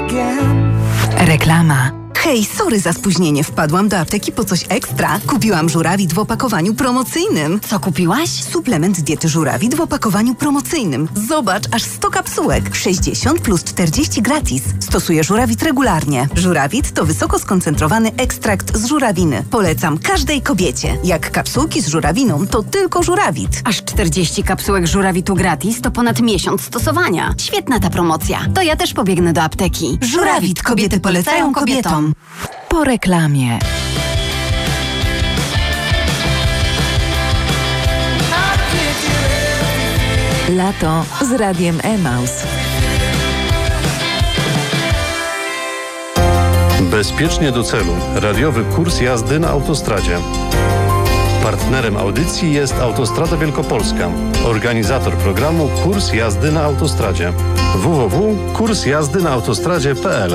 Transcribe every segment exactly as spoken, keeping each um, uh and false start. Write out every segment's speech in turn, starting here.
Reklama. Hej, sorry za spóźnienie. Wpadłam do apteki po coś ekstra. Kupiłam żurawit w opakowaniu promocyjnym. Co kupiłaś? Suplement diety żurawit w opakowaniu promocyjnym. Zobacz, aż sto kapsułek. sześćdziesiąt plus czterdzieści gratis. Stosuję żurawit regularnie. Żurawit to wysoko skoncentrowany ekstrakt z żurawiny. Polecam każdej kobiecie. Jak kapsułki z żurawiną, to tylko żurawit. Aż czterdzieści kapsułek żurawitu gratis to ponad miesiąc stosowania. Świetna ta promocja. To ja też pobiegnę do apteki. Żurawit. Kobiety polecają kobietom. Po reklamie. Lato z Radiem Emaus. Bezpiecznie do celu. Radiowy kurs jazdy na autostradzie. Partnerem audycji jest Autostrada Wielkopolska. Organizator programu Kurs jazdy na autostradzie. w w w kropka kurs jazdy na autostradzie kropka p l.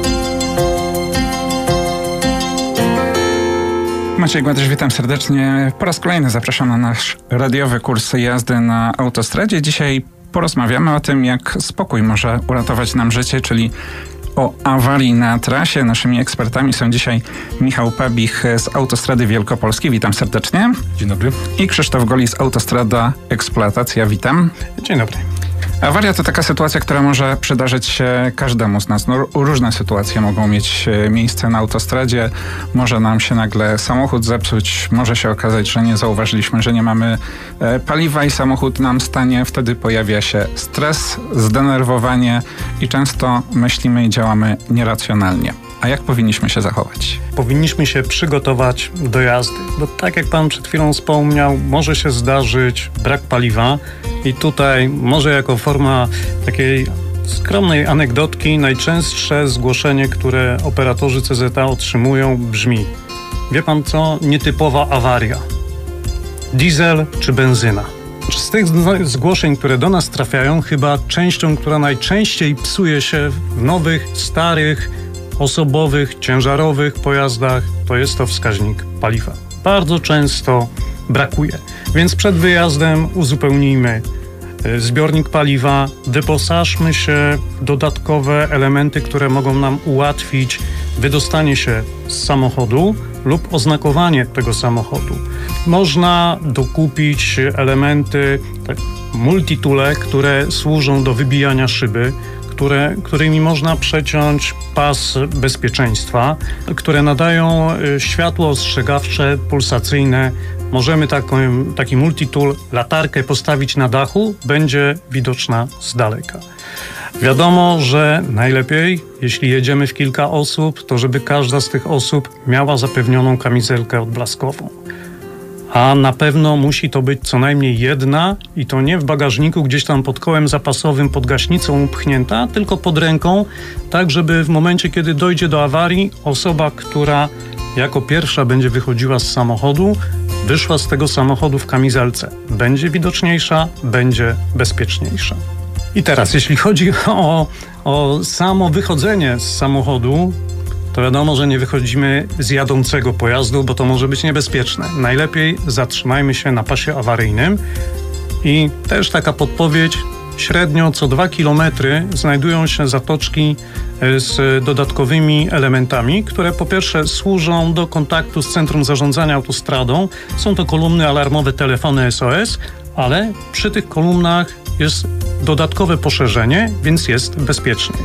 Maciej Gładysz, witam serdecznie. Po raz kolejny zapraszam na nasz radiowy kurs jazdy na autostradzie. Dzisiaj porozmawiamy o tym, jak spokój może uratować nam życie, czyli o awarii na trasie. Naszymi ekspertami są dzisiaj Michał Pabich z Autostrady Wielkopolskiej. Witam serdecznie. Dzień dobry. I Krzysztof Golis, Autostrada Eksploatacja. Witam. Dzień dobry. Awaria to taka sytuacja, która może przydarzyć się każdemu z nas. No, różne sytuacje mogą mieć miejsce na autostradzie. Może nam się nagle samochód zepsuć. Może się okazać, że nie zauważyliśmy, że nie mamy e, paliwa i samochód nam stanie. Wtedy pojawia się stres, zdenerwowanie i często myślimy i działamy nieracjonalnie. A jak powinniśmy się zachować? Powinniśmy się przygotować do jazdy, bo tak jak pan przed chwilą wspomniał, może się zdarzyć brak paliwa i tutaj może jako forma takiej skromnej anegdotki najczęstsze zgłoszenie, które operatorzy C Z A otrzymują, brzmi: wie pan co? Nietypowa awaria. Diesel czy benzyna? Z tych zgłoszeń, które do nas trafiają, chyba częścią, która najczęściej psuje się w nowych, starych, osobowych, ciężarowych pojazdach, to jest to wskaźnik paliwa. Bardzo często brakuje. Więc przed wyjazdem uzupełnijmy zbiornik paliwa, wyposażmy się w dodatkowe elementy, które mogą nam ułatwić wydostanie się z samochodu lub oznakowanie tego samochodu. Można dokupić elementy, tak, multitoole, które służą do wybijania szyby, Które, którymi można przeciąć pas bezpieczeństwa, które nadają światło ostrzegawcze, pulsacyjne. Możemy taką, taki multitool, latarkę postawić na dachu, będzie widoczna z daleka. Wiadomo, że najlepiej, jeśli jedziemy w kilka osób, to żeby każda z tych osób miała zapewnioną kamizelkę odblaskową. A na pewno musi to być co najmniej jedna i to nie w bagażniku gdzieś tam pod kołem zapasowym, pod gaśnicą upchnięta, tylko pod ręką, tak żeby w momencie, kiedy dojdzie do awarii, osoba, która jako pierwsza będzie wychodziła z samochodu, wyszła z tego samochodu w kamizelce. Będzie widoczniejsza, będzie bezpieczniejsza. I teraz, jeśli chodzi o, o samo wychodzenie z samochodu, to wiadomo, że nie wychodzimy z jadącego pojazdu, bo to może być niebezpieczne. Najlepiej zatrzymajmy się na pasie awaryjnym i też taka podpowiedź, średnio co dwa kilometry znajdują się zatoczki z dodatkowymi elementami, które po pierwsze służą do kontaktu z Centrum Zarządzania Autostradą. Są to kolumny alarmowe, telefony S O S, ale przy tych kolumnach jest dodatkowe poszerzenie, więc jest bezpieczniej.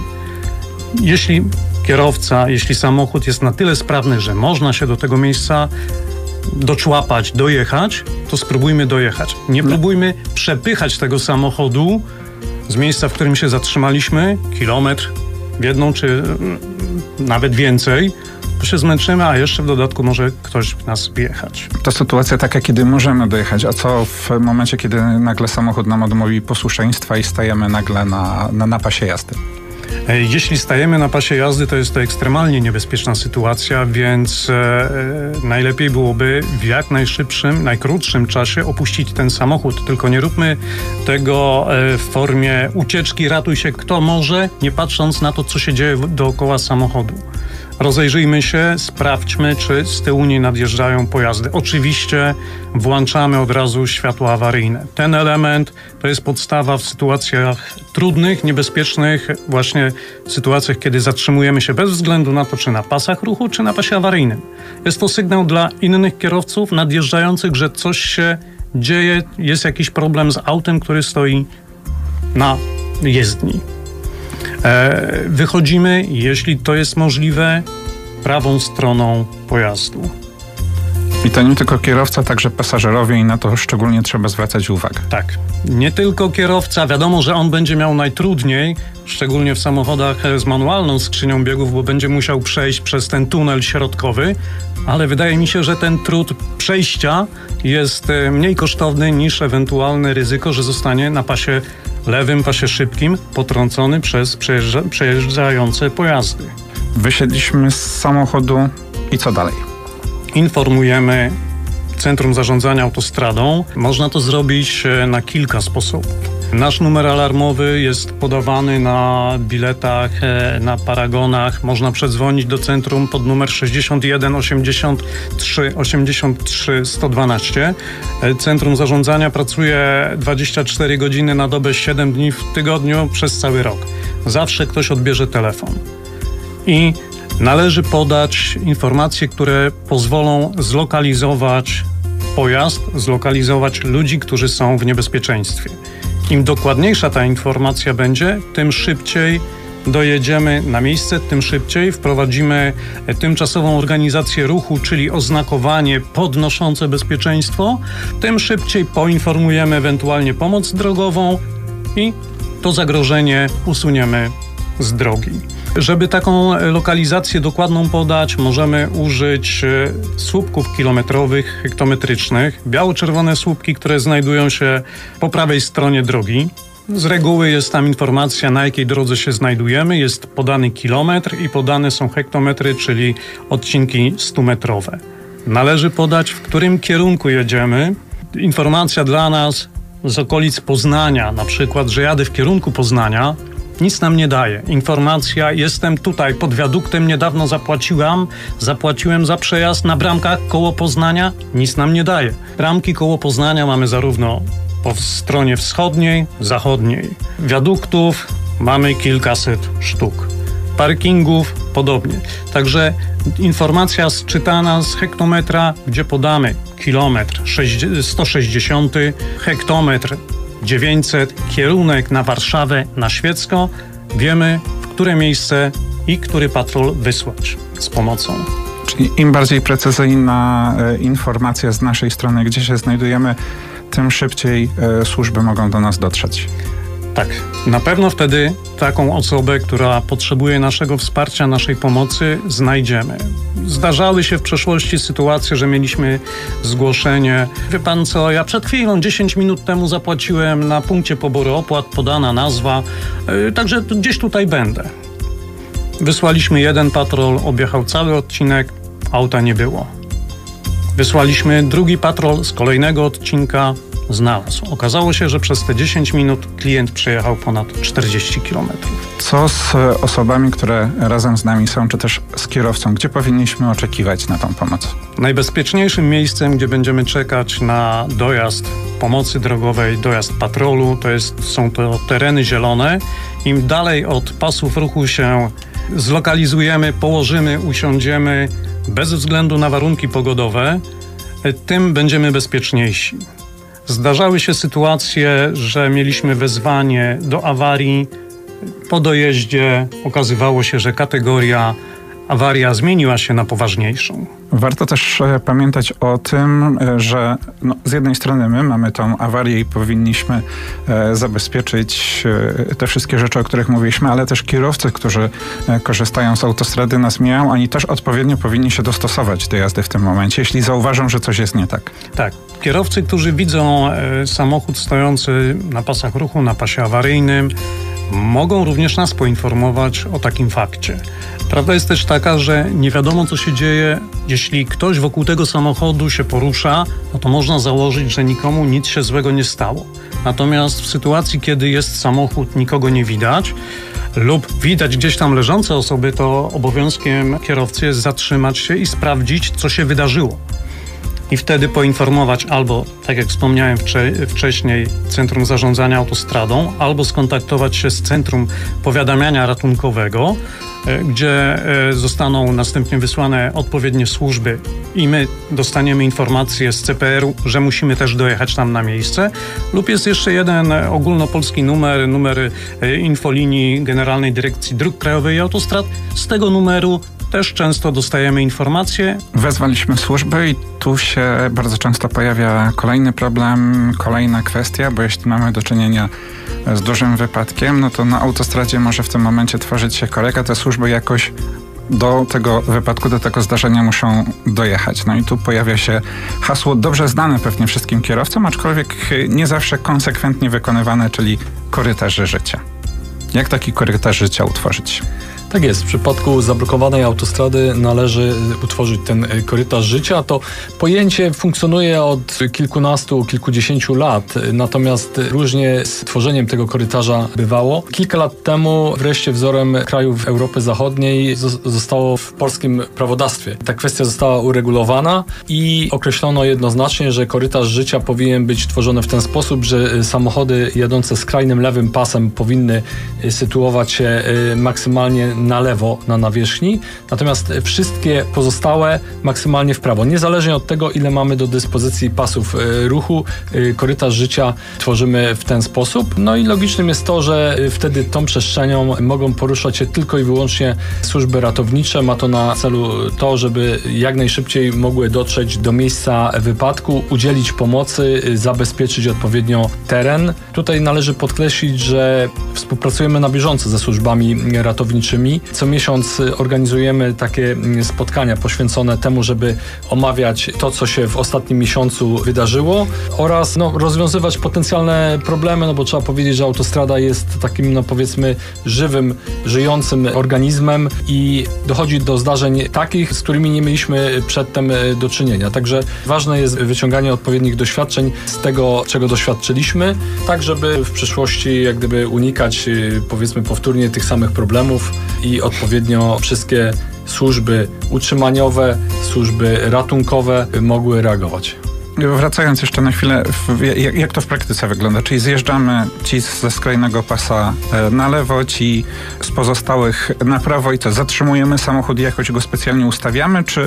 Jeśli kierowca, jeśli samochód jest na tyle sprawny, że można się do tego miejsca doczłapać, dojechać, to spróbujmy dojechać. Nie próbujmy przepychać tego samochodu z miejsca, w którym się zatrzymaliśmy, kilometr w jedną czy nawet więcej, bo się zmęczymy, a jeszcze w dodatku może ktoś nas wjechać. To sytuacja taka, kiedy możemy dojechać, a co w momencie, kiedy nagle samochód nam odmówi posłuszeństwa i stajemy nagle na, na, na pasie jazdy? Jeśli stajemy na pasie jazdy, to jest to ekstremalnie niebezpieczna sytuacja, więc e, najlepiej byłoby w jak najszybszym, najkrótszym czasie opuścić ten samochód. Tylko nie róbmy tego e, w formie ucieczki, ratuj się kto może, nie patrząc na to, co się dzieje dookoła samochodu. rozejrzyjmy się, sprawdźmy, czy z tyłu nie nadjeżdżają pojazdy. Oczywiście włączamy od razu światła awaryjne. Ten element to jest podstawa w sytuacjach trudnych, niebezpiecznych, właśnie w sytuacjach, kiedy zatrzymujemy się bez względu na to, czy na pasach ruchu, czy na pasie awaryjnym. Jest to sygnał dla innych kierowców nadjeżdżających, że coś się dzieje, jest jakiś problem z autem, który stoi na jezdni. E, wychodzimy, jeśli to jest możliwe, prawą stroną pojazdu. I to nie tylko kierowca, także pasażerowie i na to szczególnie trzeba zwracać uwagę. Tak. Nie tylko kierowca. Wiadomo, że on będzie miał najtrudniej, szczególnie w samochodach z manualną skrzynią biegów, bo będzie musiał przejść przez ten tunel środkowy, ale wydaje mi się, że ten trud przejścia jest mniej kosztowny niż ewentualne ryzyko, że zostanie na pasie lewym, pasie szybkim potrącony przez przejeżdża, przejeżdżające pojazdy. Wysiedliśmy z samochodu i co dalej? Informujemy Centrum Zarządzania Autostradą. Można to zrobić na kilka sposobów. Nasz numer alarmowy jest podawany na biletach, na paragonach. Można przedzwonić do centrum pod numer sześćdziesiąt jeden osiemdziesiąt trzy osiemdziesiąt trzy sto dwanaście. Centrum Zarządzania pracuje dwadzieścia cztery godziny na dobę, siedem dni w tygodniu przez cały rok. Zawsze ktoś odbierze telefon. I należy podać informacje, które pozwolą zlokalizować pojazd, zlokalizować ludzi, którzy są w niebezpieczeństwie. Im dokładniejsza ta informacja będzie, tym szybciej dojedziemy na miejsce, tym szybciej wprowadzimy tymczasową organizację ruchu, czyli oznakowanie podnoszące bezpieczeństwo, tym szybciej poinformujemy ewentualnie pomoc drogową i to zagrożenie usuniemy z drogi. Żeby taką lokalizację dokładną podać, możemy użyć słupków kilometrowych, hektometrycznych, biało-czerwone słupki, które znajdują się po prawej stronie drogi. Z reguły jest tam informacja, na jakiej drodze się znajdujemy, jest podany kilometr i podane są hektometry, czyli odcinki stumetrowe. Należy podać, w którym kierunku jedziemy. Informacja dla nas z okolic Poznania, na przykład, że jadę w kierunku Poznania, nic nam nie daje. Informacja, jestem tutaj pod wiaduktem, niedawno zapłaciłam, zapłaciłem za przejazd na bramkach koło Poznania, nic nam nie daje. Bramki koło Poznania mamy zarówno po stronie wschodniej, zachodniej. Wiaduktów mamy kilkaset sztuk. Parkingów podobnie. Także informacja sczytana z hektometra, gdzie podamy kilometr sto sześćdziesiąt, hektometr dziewięćset, kierunek na Warszawę, na Świecko, wiemy, w które miejsce i który patrol wysłać z pomocą. Czyli im bardziej precyzyjna e, informacja z naszej strony, gdzie się znajdujemy, tym szybciej e, służby mogą do nas dotrzeć. Tak, na pewno wtedy taką osobę, która potrzebuje naszego wsparcia, naszej pomocy, znajdziemy. Zdarzały się w przeszłości sytuacje, że mieliśmy zgłoszenie. Wie pan co, ja przed chwilą, dziesięć minut temu zapłaciłem na punkcie poboru opłat, podana nazwa, yy, także gdzieś tutaj będę. Wysłaliśmy jeden patrol, objechał cały odcinek, auta nie było. Wysłaliśmy drugi patrol z kolejnego odcinka, znalazł. Okazało się, że przez te dziesięć minut klient przejechał ponad czterdzieści kilometrów. Co z osobami, które razem z nami są, czy też z kierowcą? Gdzie powinniśmy oczekiwać na tą pomoc? Najbezpieczniejszym miejscem, gdzie będziemy czekać na dojazd pomocy drogowej, dojazd patrolu, to jest, są to tereny zielone. Im dalej od pasów ruchu się zlokalizujemy, położymy, usiądziemy, bez względu na warunki pogodowe, tym będziemy bezpieczniejsi. Zdarzały się sytuacje, że mieliśmy wezwanie do awarii. Po dojeździe okazywało się, że kategoria awaria zmieniła się na poważniejszą. Warto też e, pamiętać o tym, e, że no, z jednej strony my mamy tą awarię i powinniśmy e, zabezpieczyć e, te wszystkie rzeczy, o których mówiliśmy, ale też kierowcy, którzy e, korzystają z autostrady, nas mijają, oni też odpowiednio powinni się dostosować do jazdy w tym momencie, jeśli zauważą, że coś jest nie tak. Tak. Kierowcy, którzy widzą e, samochód stojący na pasach ruchu, na pasie awaryjnym, mogą również nas poinformować o takim fakcie. Prawda jest też taka, że nie wiadomo, co się dzieje. Jeśli ktoś wokół tego samochodu się porusza, no to można założyć, że nikomu nic się złego nie stało. Natomiast w sytuacji, kiedy jest samochód, nikogo nie widać, lub widać gdzieś tam leżące osoby, to obowiązkiem kierowcy jest zatrzymać się i sprawdzić, co się wydarzyło. I wtedy poinformować albo, tak jak wspomniałem wcze- wcześniej, Centrum Zarządzania Autostradą, albo skontaktować się z Centrum Powiadamiania Ratunkowego, gdzie zostaną następnie wysłane odpowiednie służby i my dostaniemy informację z C P R u, że musimy też dojechać tam na miejsce. Lub jest jeszcze jeden ogólnopolski numer, numer infolinii Generalnej Dyrekcji Dróg Krajowych i Autostrad. Z tego numeru też często dostajemy informacje. Wezwaliśmy służby i tu się bardzo często pojawia kolejny problem, kolejna kwestia, bo jeśli mamy do czynienia z dużym wypadkiem, no to na autostradzie może w tym momencie tworzyć się koreka, te służby jakoś do tego wypadku, do tego zdarzenia muszą dojechać. No i tu pojawia się hasło dobrze znane pewnie wszystkim kierowcom, aczkolwiek nie zawsze konsekwentnie wykonywane, czyli korytarze życia. Jak taki korytarz życia utworzyć? Tak jest. W przypadku zablokowanej autostrady należy utworzyć ten korytarz życia. To pojęcie funkcjonuje od kilkunastu, kilkudziesięciu lat, natomiast różnie z tworzeniem tego korytarza bywało. Kilka lat temu wreszcie wzorem krajów Europy Zachodniej zostało w polskim prawodawstwie. Ta kwestia została uregulowana i określono jednoznacznie, że korytarz życia powinien być tworzony w ten sposób, że samochody jadące skrajnym lewym pasem powinny sytuować się maksymalnie na lewo na nawierzchni, natomiast wszystkie pozostałe maksymalnie w prawo. Niezależnie od tego, ile mamy do dyspozycji pasów ruchu, korytarz życia tworzymy w ten sposób. No i logicznym jest to, że wtedy tą przestrzenią mogą poruszać się tylko i wyłącznie służby ratownicze. Ma to na celu to, żeby jak najszybciej mogły dotrzeć do miejsca wypadku, udzielić pomocy, zabezpieczyć odpowiednio teren. Tutaj należy podkreślić, że współpracujemy na bieżąco ze służbami ratowniczymi. Co miesiąc organizujemy takie spotkania poświęcone temu, żeby omawiać to, co się w ostatnim miesiącu wydarzyło oraz no, rozwiązywać potencjalne problemy, no bo trzeba powiedzieć, że autostrada jest takim, no powiedzmy, żywym, żyjącym organizmem i dochodzi do zdarzeń takich, z którymi nie mieliśmy przedtem do czynienia. Także ważne jest wyciąganie odpowiednich doświadczeń z tego, czego doświadczyliśmy, tak żeby w przyszłości jak gdyby unikać, powiedzmy, powtórnie tych samych problemów i odpowiednio wszystkie służby utrzymaniowe, służby ratunkowe mogły reagować. Wracając jeszcze na chwilę, jak, jak to w praktyce wygląda? Czyli zjeżdżamy ci ze skrajnego pasa na lewo, ci z pozostałych na prawo i to zatrzymujemy samochód i jakoś go specjalnie ustawiamy, czy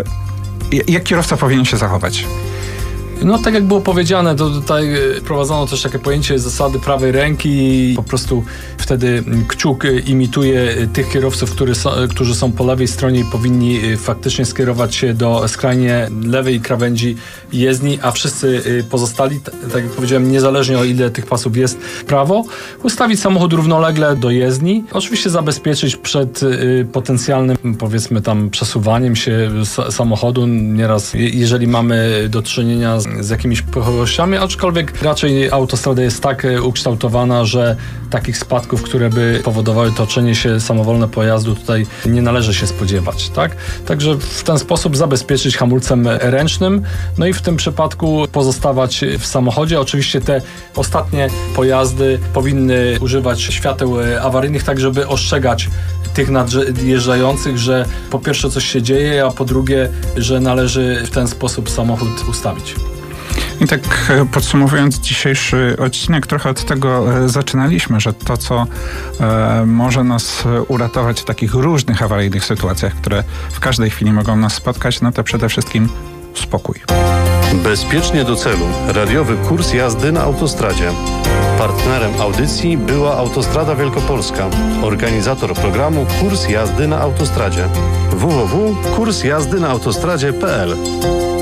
jak kierowca powinien się zachować? No tak jak było powiedziane, to tutaj wprowadzono też takie pojęcie zasady prawej ręki i po prostu wtedy kciuk imituje tych kierowców, który są, którzy są po lewej stronie i powinni faktycznie skierować się do skrajnie lewej krawędzi jezdni, a wszyscy pozostali, tak jak powiedziałem, niezależnie o ile tych pasów jest prawo, ustawić samochód równolegle do jezdni. Oczywiście zabezpieczyć przed potencjalnym, powiedzmy tam, przesuwaniem się samochodu. Nieraz, jeżeli mamy do czynienia z z jakimiś pojemnościami, aczkolwiek raczej autostrada jest tak ukształtowana, że takich spadków, które by powodowały toczenie się samowolne pojazdu, tutaj nie należy się spodziewać, tak? Także w ten sposób zabezpieczyć hamulcem ręcznym, no i w tym przypadku pozostawać w samochodzie. Oczywiście te ostatnie pojazdy powinny używać świateł awaryjnych, tak żeby ostrzegać tych nadjeżdżających, że po pierwsze coś się dzieje, a po drugie, że należy w ten sposób samochód ustawić. I tak podsumowując dzisiejszy odcinek, trochę od tego zaczynaliśmy, że to, co e, może nas uratować w takich różnych awaryjnych sytuacjach, które w każdej chwili mogą nas spotkać, no to przede wszystkim spokój. Bezpiecznie do celu. Radiowy kurs jazdy na autostradzie. Partnerem audycji była Autostrada Wielkopolska. Organizator programu Kurs jazdy na autostradzie. w w w kropka kurs jazdy na autostradzie kropka p l